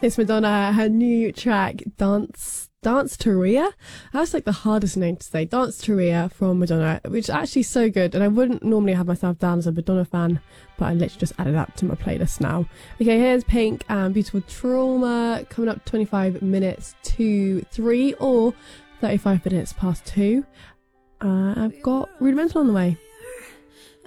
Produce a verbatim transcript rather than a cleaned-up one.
It's Madonna, her new track, Dance Dance to Rhea. That's like the hardest name to say. Dance to Rhea from Madonna, which is actually so good. And I wouldn't normally have myself down as a Madonna fan, but I literally just added that to my playlist now. Okay, here's Pink and Beautiful Trauma, coming up twenty-five minutes to three or thirty-five minutes past two. Uh, I've got Rudimental on the way.